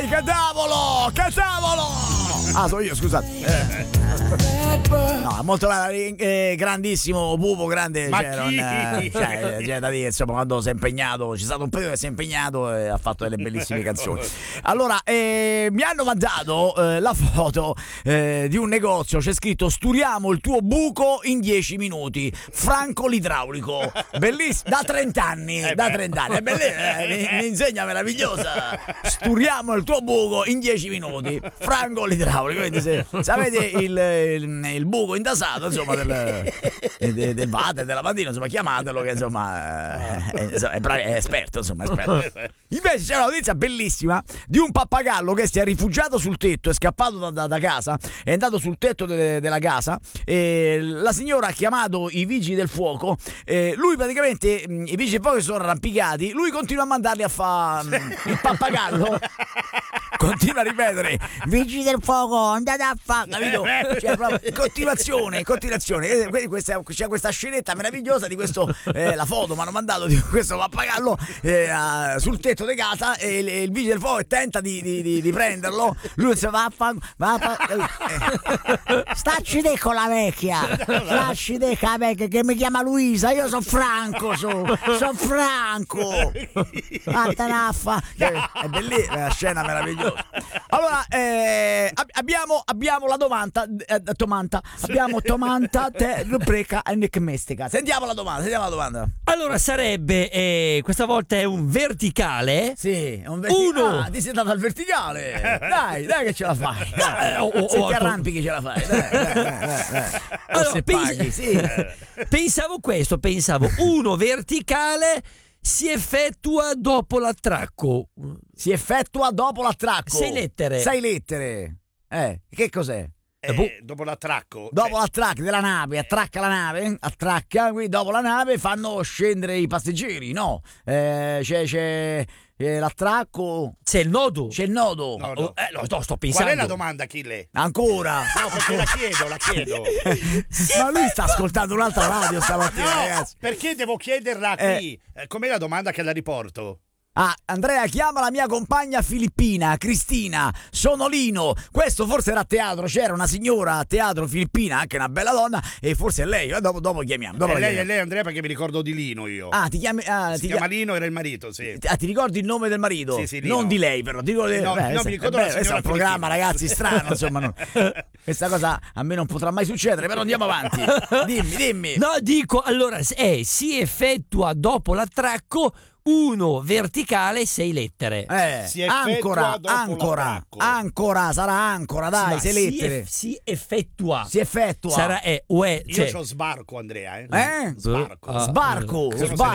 che tavolo! Che tavolo! Ah, sono io, scusate. No, molto grandissimo Pupo, grande. Ma c'è da dire, insomma, quando si è impegnato, c'è stato un periodo che si è impegnato e ha fatto delle bellissime canzoni. Allora, mi hanno mandato la foto di un negozio, c'è scritto "Sturiamo il tuo buco in 10 minuti". Franco l'idraulico, bellissimo, da 30 anni, è bellissimo, mi insegna meravigliosa. Sturiamo il tuo buco in 10 minuti, Franco l'idraulico. Quindi se avete il buco intasato, insomma, del water, della lavandino, insomma, chiamatelo, che insomma è esperto, insomma, Invece c'è una notizia bellissima di un pappagallo che si è rifugiato sul tetto, è scappato da casa, è andato sul tetto della casa, la signora ha chiamato i vigili del fuoco, lui praticamente, i vigili del fuoco sono arrampicati, lui continua a mandarli a fare il pappagallo. Continua a ripetere: vigili del fuoco, andate a fare, capito? Cioè, proprio, continuazione. C'è questa scenetta meravigliosa di questo, la foto mi hanno mandato di questo pappagallo sul tetto di casa, e il vigile del fuoco tenta di prenderlo. Lui si va stacci te con la vecchia, che mi chiama Luisa, io sono Franco, sono Franco. Attanaffa. È bellissima, la scena meravigliosa. Allora, abbiamo la domanda, abbiamo domanda te rubrica enigmistica. Sentiamo la domanda. Allora sarebbe, questa volta è un verticale. Sì, è un verticale. Uno. Ti sei dato al verticale. Dai che ce la fai. Se ti arrampichi ce la fai. Dai. Allora, pensavo uno verticale si effettua dopo l'attracco. 6 lettere. 6 lettere. Che cos'è? Dopo l'attracco? Dopo l'attracco della nave, attracca la nave, quindi dopo la nave fanno scendere i passeggeri, no? C'è l'attracco. C'è il nodo. No. Sto pensando. Qual è la domanda, Achille? Ancora? No, perché la chiedo. Ma lui sta ascoltando un'altra radio stamattina, ragazzi. Perché devo chiederla qui? Com'è la domanda che la riporto? Andrea, chiama la mia compagna filippina, Cristina. Sono Lino. Questo forse era a teatro. C'era una signora a teatro filippina, anche una bella donna, e forse è lei. Dopo chiamiamo. È lei, Andrea, perché mi ricordo di Lino io. Ti chiami? Si chiama Lino, era il marito, sì. Ti ricordi il nome del marito? Sì, Lino. Non di lei, però. No, mi ricordo la signora. Questo è un programma, ragazzi, strano, insomma. Questa cosa a me non potrà mai succedere, però andiamo avanti. Dimmi. No, dico, allora, si effettua dopo l'attracco. 1 verticale, 6 lettere. Ancora, sarà ancora, dai, 6 lettere. Si effettua. Sarà Io c'ho sbarco, Andrea. Sbarco.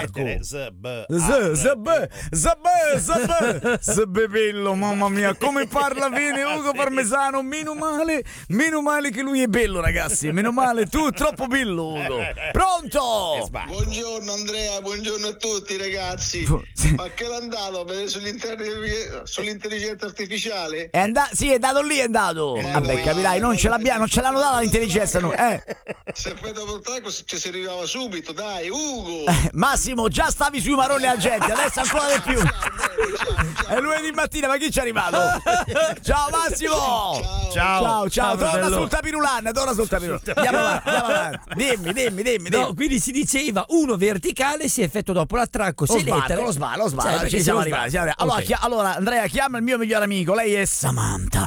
Bello, mamma mia, come parla bene Ugo Parmesano. Meno male che lui è bello, ragazzi. Meno male, tu troppo bello, Ugo. Pronto? Buongiorno Andrea, buongiorno a tutti, ragazzi. Ma che l'è andato sull'intelligenza artificiale? È andato lì. Vabbè, capirai, non ce l'hanno data l'intelligenza. Se poi dopo il tracco ci si arrivava subito, dai, Ugo. Massimo, già stavi sui maroni alla gente, adesso ancora di più. È lunedì mattina, ma chi ci è arrivato? Ciao Massimo. Ciao. Torna sul tapirulan. Andiamo avanti. Dimmi. No, quindi si diceva 1 verticale si effettua dopo l'attracco. 6 lettere. Lo sbarco, ci siamo arrivati. Allora, Andrea, chiama il mio migliore amico. Lei è Samantha.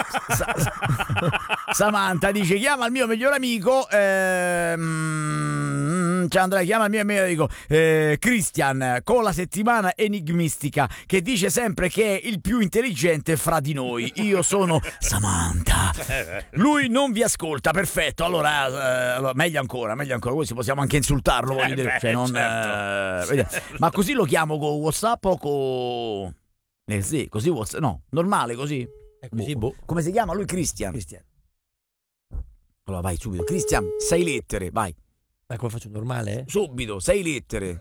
Samantha dice: chiama il mio migliore amico. Ciao Andrea, chiama il mio migliore amico Christian, con la settimana enigmistica, che dice sempre che è il più intelligente fra di noi. Io sono Samantha. Lui non vi ascolta, perfetto. Allora meglio ancora, così possiamo anche insultarlo. Voglio dire, ma così lo chiamo con WhatsApp o con sì, così WhatsApp, no, normale così. Così, Come si chiama lui? Christian. Allora vai subito. Christian, 6 lettere, vai. Ma come faccio, normale? Subito, 6 lettere.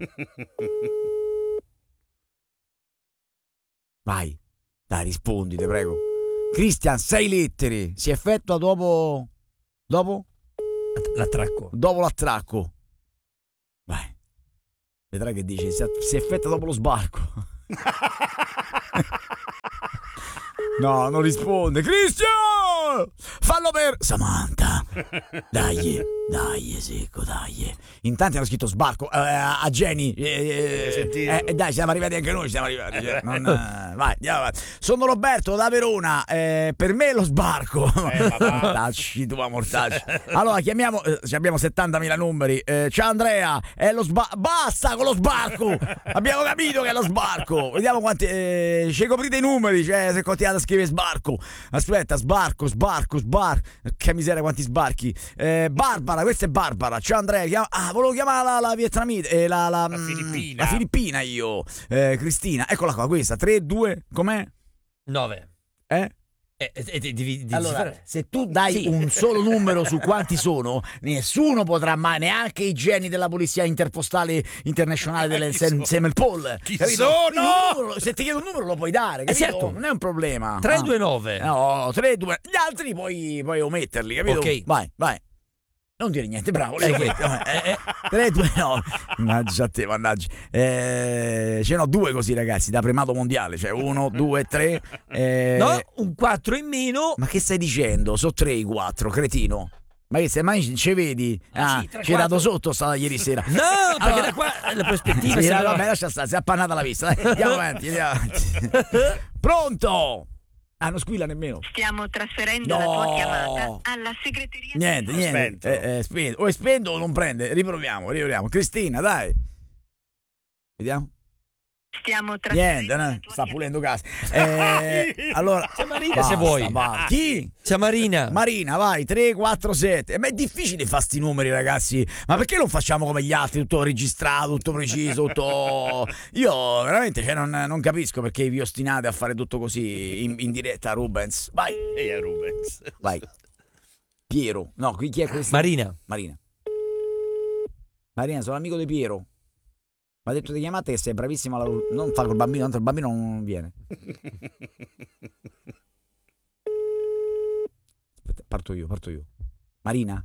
Vai. Dai, rispondi, te prego. Christian, 6 lettere. Si effettua dopo l'attracco. Dopo l'attracco. Vai. Vedrai che dice si effettua dopo lo sbarco. No, non risponde. Cristian! Fallo per Samantha. Dai, secco, dai. Intanto hanno scritto sbarco a Jenny. Dai, siamo arrivati anche noi, siamo arrivati. Vai, andiamo avanti. Sono Roberto da Verona. Per me è lo sbarco. Mortacci, tu mortacci. Allora, chiamiamo. Abbiamo 70.000 numeri. Ciao Andrea, è lo sbarco. Basta con lo sbarco. Abbiamo capito che è lo sbarco. Vediamo quanti. Ci coprite i numeri. Cioè, se continuate a scrivere sbarco. Aspetta, sbarco. Che miseria, quanti sbarchi. Barbara, questa è Barbara. Ciao Andrea. Volevo chiamare la vietnamita. La Filippina. La Filippina io. Cristina, eccola qua, questa. 3, 2, com'è? 9. Allora, se tu dai un solo numero su quanti sono, nessuno potrà mai, neanche i geni della polizia interpostale internazionale delle Semelpol. Chi capito? sono? Se ti chiedo un numero lo puoi dare, capito? Certo. Non è un problema. 3, 2, 9. No, 3, 2. Gli altri puoi ometterli, capito? Ok. Vai. Non dire niente, bravo. 3, 2, 9. Mannaggia a te, mannaggia. Ce n'ho 2 così, ragazzi, da primato mondiale. Cioè 1, 2, 3. No, un 4 in meno. Ma che stai dicendo? Sono 3 i 4, cretino. Ma che se mai ci vedi? sì, C'è dato sotto stata ieri sera. No, perché da qua la prospettiva Sì, sembra- vabbè, lascia stare, si è appannata la vista. Dai, andiamo avanti. Pronto? Non squilla nemmeno. Stiamo trasferendo la tua chiamata alla segreteria. Niente. Spento. O spento o non prende. Riproviamo. Cristina, dai. Vediamo. Stiamo trasferendo Niente, la no? tua Sta chiamata. pulendo gas. Allora, C'è Marina se vuoi. Chi? C'è Marina. Marina, vai, 3, 4, 7. Ma è difficile fare sti numeri, ragazzi. Ma perché non facciamo come gli altri, tutto registrato, tutto preciso, tutto. Io veramente non capisco perché vi ostinate a fare tutto così in diretta, Rubens. Vai. Rubens. Vai. Piero. No, chi è questo? Marina. Marina, sono amico di Piero. Mi ha detto di chiamate che sei bravissima a non fa col bambino, tanto il bambino non viene. Aspetta, parto io. Marina.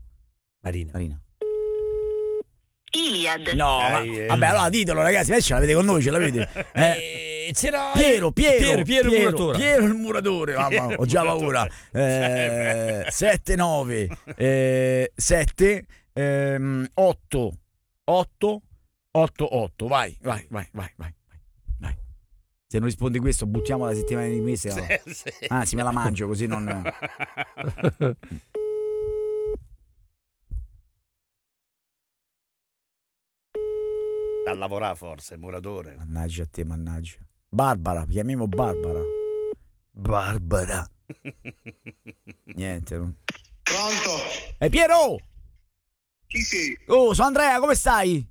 Iliad. No, vabbè, allora ditelo, ragazzi, ce l'avete con noi, ce l'avete. C'era Piero il muratore. Piero il muratore, mamma, ho già paura. 7, 9, 7, 8, 8. Vai. Se non rispondi questo, buttiamo la settimana di mese. No? Sì. Anzi, me la mangio così non. A lavorare forse, muratore. Mannaggia a te, mannaggia. Barbara, chiamiamo Barbara. Niente. Non... Pronto? Piero! Chi sei? Oh, sono Andrea, come stai?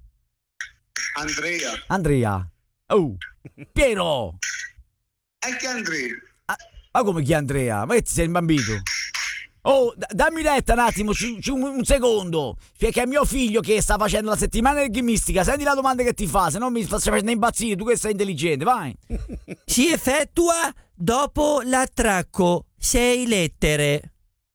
Andrea. Oh, Piero! Anche Andrea. Ma come chi è Andrea? Ma che ti sei imbambito? Oh, dammi retta un attimo, un secondo. Perché è mio figlio che sta facendo la settimana alchimistica. Senti la domanda che ti fa, se no mi sta facendo impazzire. Tu che sei intelligente, vai. Si effettua dopo l'attracco. 6 lettere.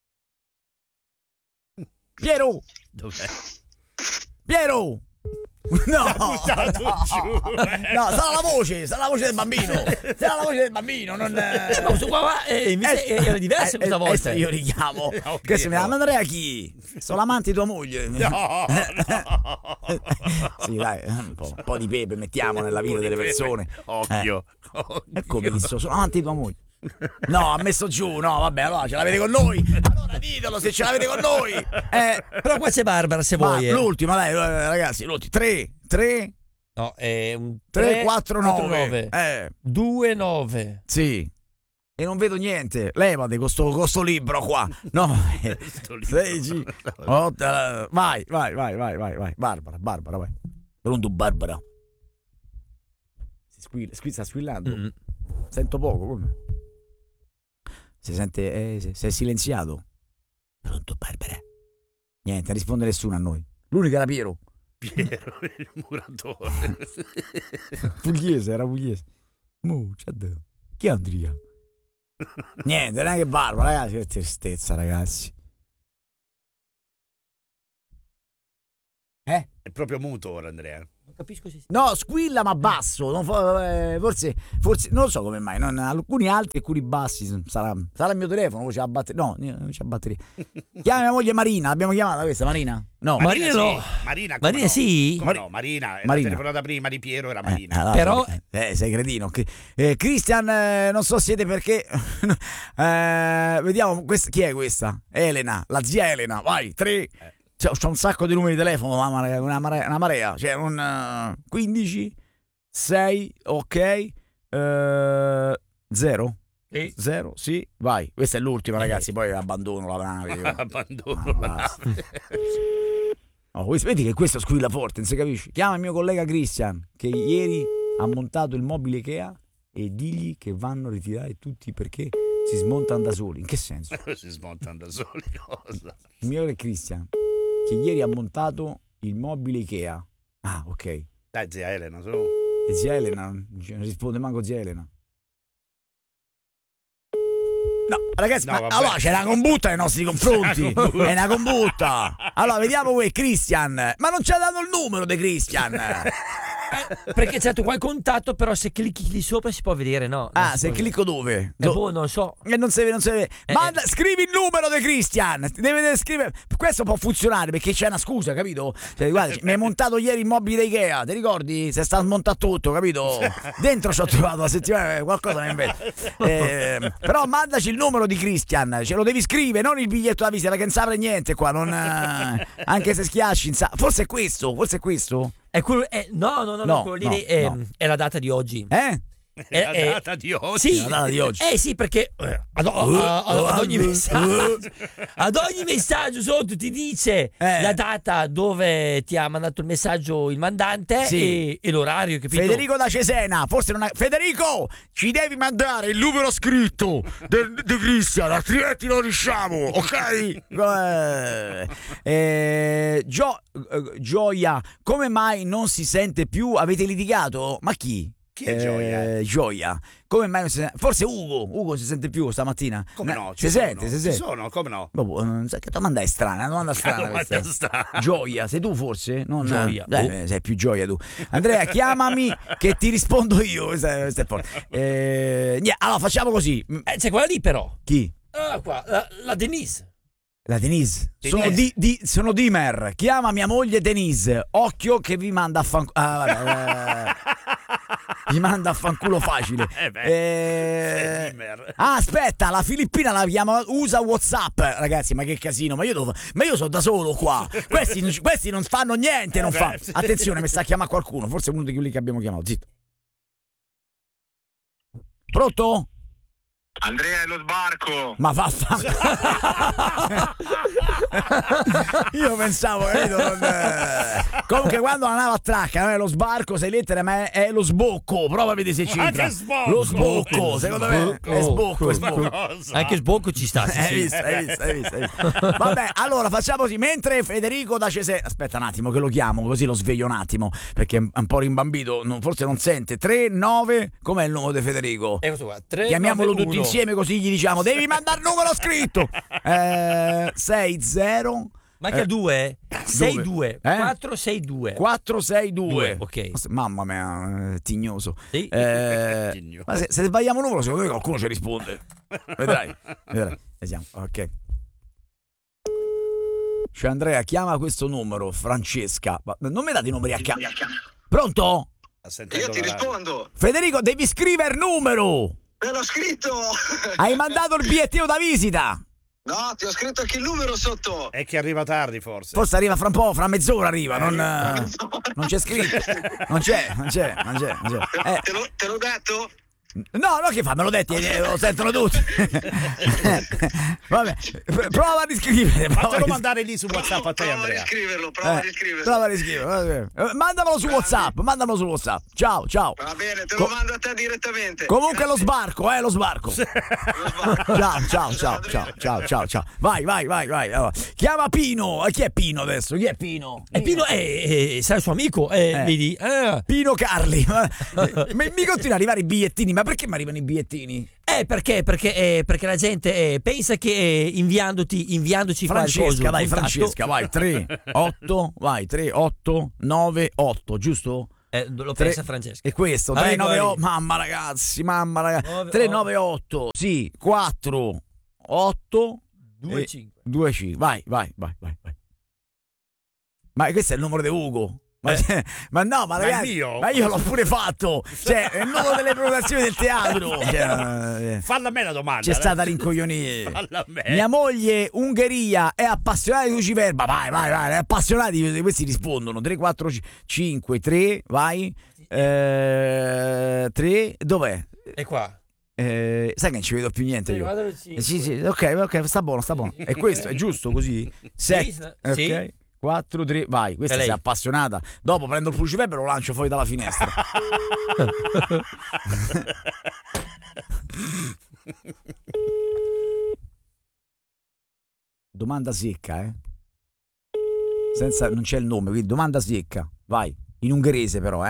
Piero! Dov'è? Piero! No, Buttato giù. no, sarà la voce del bambino. Sarà la voce del bambino, non. Ma questo qua era diverso questa volta. Io richiamo. No, Questo mi chiama Andrea chi? Sono l'amante di tua moglie. No. Sì, dai, un po' di pepe mettiamo nella vita delle persone. Occhio. E come visto, sono amante di tua moglie. No, ha messo giù, no, vabbè, allora ce l'avete con noi. Allora ditelo se ce l'avete con noi. Però qua c'è Barbara se Ma vuoi. l'ultima, dai, ragazzi, l'ultima. 3, No, è un 3, 4, 9. 2, 9. Sì. E non vedo niente. Levate con sto libro qua. No. 16. 8. Vai. Barbara, vai. Pronto, Barbara. Sta squillando. Mm-hmm. Sento poco, come? Si sente, si è silenziato. Pronto, Barbara. Niente, risponde nessuno a noi. L'unica era Piero. Piero, il muratore. Era pugliese. Chi è Andrea? Niente, neanche Barbara, ragazzi, che tristezza, ragazzi. È proprio muto ora, Andrea. Capisco se... No, squilla ma basso. Forse non lo so come mai. Alcuni alti e alcuni bassi. Sarà il mio telefono. C'è la batteria. No, non c'è la batteria. Chiama mia moglie Marina. L'abbiamo chiamata questa Marina? No. Marina no. Marina no. Sì. Come no? Marina. Era telefonata prima di Piero, era Marina. Allora, però sei cretino. Christian, non so siete perché. Vediamo chi è questa? Elena, la zia Elena. Vai, 3. C'ho un sacco di numeri di telefono, una marea, cioè 15, 6, ok, 0, 0, sì, vai, questa è l'ultima ragazzi, poi abbandono la nave. Abbandono la nave. Vedi che questo squilla forte, non si capisce? Chiama il mio collega Christian, che ieri ha montato il mobile Ikea e digli che vanno a ritirare tutti perché si smontano da soli. In che senso? Si smontano da soli, cosa? Il mio collega Christian, che ieri ha montato il mobile Ikea. Ah, ok. Dai, zia Elena, E zia Elena, non risponde manco zia Elena. No, ragazzi, No, ma vabbè. allora c'è una combutta nei nostri confronti. C'è una combutta. È una combutta. Allora, vediamo qui Christian. Ma non ci ha dato il numero di Christian. perché c'è qua il contatto, però se clicchi lì sopra si può vedere, no? Ah, se clicco dove? Non so. Non si vede. Scrivi il numero di Christian. Deve scrivere. Questo può funzionare perché c'è una scusa, capito? Cioè, guarda, mi hai montato ieri il mobile di Ikea, ti ricordi? Si sta smontato tutto, capito? Dentro ci ho trovato la settimana qualcosa mi invento. Però mandaci il numero di Christian, ce lo devi scrivere, non il biglietto da visita, che non sapre niente qua, anche se schiacci, forse è questo. È quello, no, quello lì è la data di oggi. È la data di oggi. Sì, la data di oggi. Sì, perché ad ogni messaggio sotto ti dice la data dove ti ha mandato il messaggio il mandante e l'orario, capito? Federico da Cesena, forse non ha... Federico, ci devi mandare il numero scritto di Christian, altrimenti non riusciamo, ok? Gioia, come mai non si sente più? Avete litigato? Ma chi? Chi è Gioia? Gioia. Come mai non si sente? Forse Ugo si sente più stamattina? Come no? Si sente. Ci sono, come no? Che domanda è strana, una domanda strana questa. Gioia, sei tu forse? Non Gioia. Sei più Gioia tu. Andrea, chiamami che ti rispondo io. Questa è forte. Allora facciamo così. C'è quella lì però. Chi? Qua, la Denise. La Denise. Sono Dimer. Chiama mia moglie Denise. Occhio che vi manda a fanculo. Vi manda a fanculo facile. Aspetta, la Filippina la chiama, usa WhatsApp. Ragazzi, ma che casino, ma io sono da solo qua. Questi non fanno niente, non fanno. Attenzione, mi sta a chiamare qualcuno, forse uno di quelli che abbiamo chiamato. Zitto. Pronto? Andrea è lo sbarco. Ma io pensavo, comunque quando la nave attracca non è lo sbarco, 6 lettere, ma è lo sbocco. Prova a vedere se c'entra. Lo sbocco, secondo me è sbocco. Anche sbocco ci sta. Hai visto. Vabbè, allora facciamo così. Mentre Federico da Cesena, aspetta un attimo che lo chiamo, così lo sveglio un attimo, perché è un po' rimbambito, forse non sente. 3-9, com'è il numero di Federico? Chiamiamolo tutti insieme, così gli diciamo devi mandare il numero scritto. 6-0. Ma che 2? 6-2. 4-6-2. 4-6-2. Ok. Mamma mia, tignoso. Sì. Ma se sbagliamo il numero, secondo me qualcuno ci risponde. Vedrai. Vediamo. Ok. Cioè, Andrea, chiama questo numero, Francesca. Ma non mi date i numeri a caso. Pronto? Io ti rispondo. Federico, devi scrivere il numero. Te l'ho scritto. Hai mandato il bigliettino da visita. No, ti ho scritto anche il numero sotto. È che arriva tardi, forse. Forse arriva fra un po', fra mezz'ora arriva. Non c'è scritto. Non c'è. Te l'ho detto? No, che fa? Me l'ho detto, lo sentono tutti. Vabbè, prova a riscrivere. Fatelo mandare lì su WhatsApp a te, Andrea. Prova a riscriverlo. Mandamelo su WhatsApp. Ciao. Va bene, te lo mando a te direttamente. Comunque Grazie. lo sbarco. Ciao. Vai. Allora, chiama Pino. Chi è Pino adesso? Chi è Pino? Pino sai il suo amico, vedi? Pino Carli. Mi continua ad arrivare i bigliettini, ma perché mi arrivano i bigliettini? Perché la gente pensa che inviandoci Francesca, qualcosa, dai, un contatto, Francesca, vai, 3, 8, vai, 3, 8, 9, 8, giusto? lo pensa Francesca. E questo, 3, 9, 8, mamma ragazzi, 3, 9, 8, sì, 4, 8, 2, 5. 2, 5, vai. Ma questo è il numero di Ugo. Ma no, ma ragazzi, mio? ma io l'ho pure fatto. Cioè, è il numero delle prenotazioni del teatro. Cioè, Falla a me la domanda. c'è stata rincoglionire. Falla a me. Mia moglie Ungheria è appassionata di Luciferba. Vai, è appassionati. Questi rispondono 3, 4, 5, 3, vai. 3, dov'è? E qua. Sai che non ci vedo più niente io. Sì, ok, sta buono. E questo è giusto così? 7, sì. ok. 4, 3, vai. Questa È lei. sei appassionata. Dopo prendo il cruciferro e lo lancio fuori dalla finestra. Domanda secca, non c'è il nome, quindi domanda secca. Vai. In ungherese però,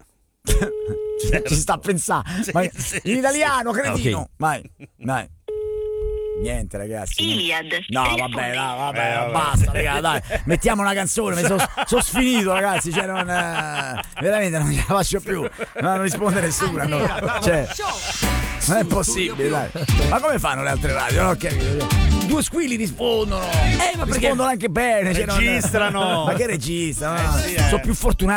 Ci sta a pensare. In italiano, cretino. Okay. Vai. Niente, ragazzi. Iliad. No, rispondi. vabbè, basta, ragazzi, dai. Mettiamo una canzone, sono sfinito, ragazzi, cioè veramente non ce la faccio più. Non risponde nessuno, no. Cioè, non è possibile, dai. Ma come fanno le altre radio? Non ho capito. 2 squilli rispondono. Ma perché? Rispondono anche bene, Registrano. Ma che registrano? Sì, Sono più fortunati.